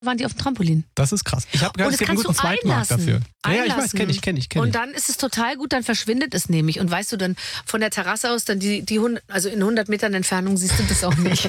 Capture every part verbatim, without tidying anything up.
waren die auf dem Trampolin. Das ist krass. Ich habe gehört, Und es das gibt einen kannst guten du Zweitmarkt einlassen. dafür. Ja, ja, ich Einlassen. weiß, kenne ich, kenne ich, kenne Und ich. dann ist es total gut, dann verschwindet es nämlich. Und weißt du, dann von der Terrasse aus, dann die, die hundert, also in hundert Metern Entfernung siehst du das auch nicht.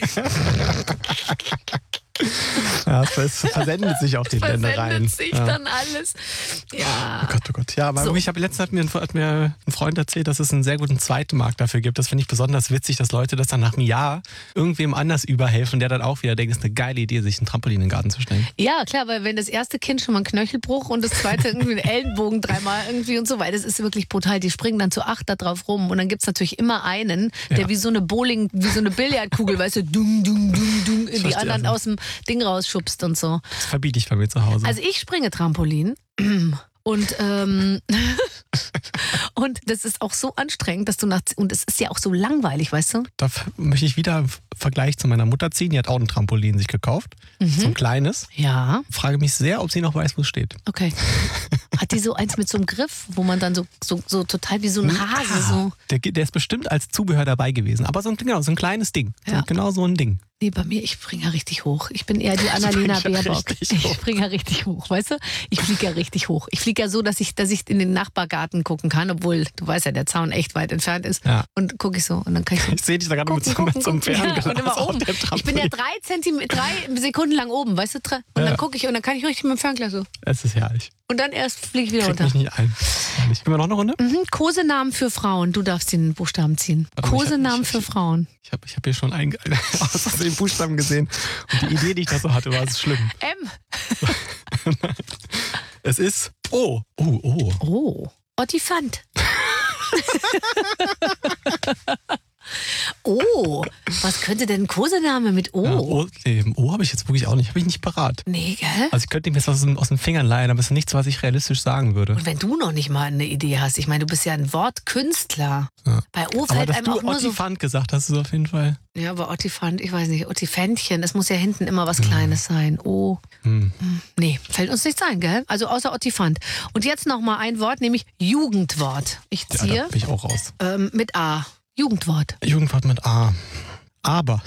Ja, es versendet sich auf den Ländereien. Versendet sich ja. dann alles. Ja. Oh Gott, oh Gott. Ja, aber So. ich habe letztens hat mir, ein, hat mir ein Freund erzählt, dass es einen sehr guten Zweitmarkt dafür gibt. Das finde ich besonders witzig, dass Leute das dann nach einem Jahr irgendwem anders überhelfen, der dann auch wieder denkt, es ist eine geile Idee, sich einen Trampolin in den Garten zu stellen. Ja, klar, weil wenn das erste Kind schon mal einen Knöchelbruch und das zweite irgendwie einen Ellenbogen dreimal irgendwie und so weiter, das ist wirklich brutal. Die springen dann zu acht da drauf rum und dann gibt es natürlich immer einen, der Ja. wie so eine Bowling, wie so eine Billardkugel, weißt du, dung, dung, dung, dung, in die verstehe anderen also. aus dem Ding rausschubst und so. Das verbiete ich bei mir zu Hause. Also ich springe Trampolin und ähm, und das ist auch so anstrengend, dass du nach und es ist ja auch so langweilig, weißt du? Da f- möchte ich wieder einen Vergleich zu meiner Mutter ziehen. Die hat auch ein Trampolin sich gekauft. So ein kleines. Ja, Frage mich sehr, ob sie noch weiß, wo es steht. okay. Hat die so eins mit so einem Griff, wo man dann so, so, so total wie so ein Hase so. Der, der ist bestimmt als Zubehör dabei gewesen. Aber so ein, genau, so ein kleines Ding. So, Ja. Genau so ein Ding. Nee, bei mir, ich springe ja richtig hoch. Ich bin eher die Annalena spring ja Baerbock. richtig Ich hoch. springe ja richtig hoch, weißt du? Ich fliege ja richtig hoch. Ich fliege ja so, dass ich, dass ich in den Nachbargarten gucken kann, obwohl, du weißt ja, der Zaun echt weit entfernt ist. Ja. Und gucke ich so und dann kann ich so Ich sehe dich da gerade mit so, gucken, mit so einem gucken, gucken. Fernglas Ja, und immer auf oben. dem Ich bin Trampolin. ja drei Zentimeter, drei Sekunden lang oben, weißt du? Und Ja. dann gucke ich und dann kann ich richtig mit dem Fernglas so. Es ist herrlich. Und dann erst fliege ich wieder Krieg runter. mich nicht ein. Herrlich. Können wir noch eine Runde? Mhm. Kosenamen für Frauen. Du darfst den Buchstaben ziehen. Warte mal, ich hab- Kosenamen ich- für Frauen. Ich habe ich hab hier schon einen aus den Buchstaben gesehen. Und die Idee, die ich da so hatte, war es schlimm. M. Es ist O. Oh, oh. Oh. Ottifant. Oh, was könnte denn ein Kosename mit O? Ja, o nee, O habe ich jetzt wirklich auch nicht. Habe ich nicht parat. Nee, gell? Also ich könnte ihm jetzt aus, dem- aus den Fingern leihen, aber es ist nichts, was ich realistisch sagen würde. Und wenn du noch nicht mal eine Idee hast, ich meine, du bist ja ein Wortkünstler. Ja. Bei O Aber fällt dass einem du auch nur so... Ottifant gesagt hast, ist auf jeden Fall. Ja, aber Ottifant, ich weiß nicht, Ottifäntchen, es muss ja hinten immer was Kleines sein. O. Hm. Hm, Nee, fällt uns nichts ein, gell? Also außer Ottifant. Und jetzt noch mal ein Wort, nämlich Jugendwort. Ich Ja, ziehe da bin ich auch raus. ähm, mit A. Jugendwort. Jugendwort mit A. Aber.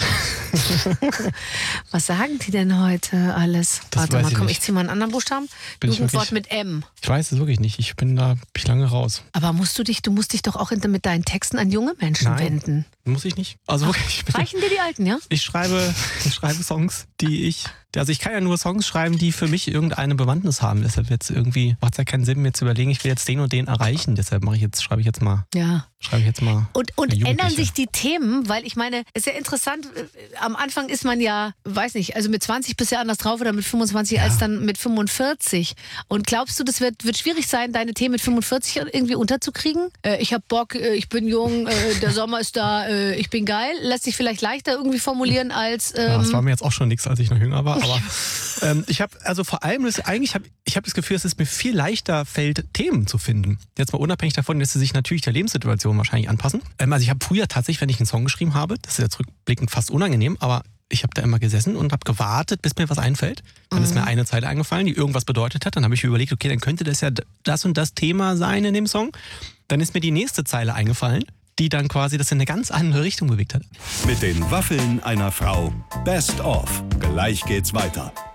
Was sagen die denn heute alles? Das Warte weiß mal, ich komm, nicht. ich ziehe mal einen anderen Buchstaben. Bin ich Jugendwort wirklich- mit M. Ich weiß es wirklich nicht. Ich bin da bin ich lange raus. Aber musst du dich, du musst dich doch auch hinter- mit deinen Texten an junge Menschen Nein. wenden. Muss ich nicht. Also wirklich. Ich, bin, Reichen dir die Alten, ja? ich, schreibe, ich schreibe Songs, die ich. Also ich kann ja nur Songs schreiben, die für mich irgendeine Bewandtnis haben. Deshalb jetzt irgendwie macht es ja keinen Sinn, mir zu überlegen, ich will jetzt den und den erreichen. Deshalb mache ich jetzt, schreibe ich jetzt mal. Ja. Schreibe ich jetzt mal. Und, und Jugendliche. ändern sich die Themen, weil ich meine, es ist ja interessant, äh, am Anfang ist man ja, weiß nicht, also mit zwanzig bist du ja anders drauf oder mit fünfundzwanzig als dann mit fünfundvierzig. Und glaubst du, das wird, wird schwierig sein, deine Themen mit fünfundvierzig irgendwie unterzukriegen? Äh, ich hab Bock, äh, ich bin jung, äh, der Sommer ist da, äh, ich bin geil. Lässt sich vielleicht leichter irgendwie formulieren als... Ähm, Ja, das war mir jetzt auch schon nichts, als ich noch jünger war. Aber ähm, ich habe, also vor allem, ist, eigentlich habe ich hab das Gefühl, dass es mir viel leichter fällt, Themen zu finden. Jetzt mal unabhängig davon, dass sie sich natürlich der Lebenssituation wahrscheinlich anpassen. Ähm, also ich habe früher tatsächlich, wenn ich einen Song geschrieben habe, das ist jetzt rückblickend fast unangenehm, aber ich habe da immer gesessen und habe gewartet, bis mir was einfällt. Dann ist mir eine Zeile eingefallen, die irgendwas bedeutet hat. Dann habe ich überlegt, okay, dann könnte das ja das und das Thema sein in dem Song. Dann ist mir die nächste Zeile eingefallen, die dann quasi das in eine ganz andere Richtung bewegt hat. Mit den Waffeln einer Frau. Best of. Gleich geht's weiter.